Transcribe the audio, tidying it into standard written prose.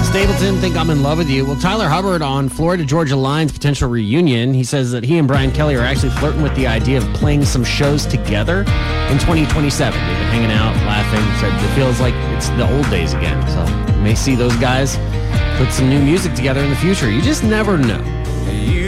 Stapleton, Think I'm in Love with You. Well, Tyler Hubbard on Florida Georgia Line's potential reunion, he says that he and Brian Kelly are actually flirting with the idea of playing some shows together in 2027. They've been hanging out, laughing, said it feels like it's the old days again. So you may see those guys put some new music together in the future. You just never know.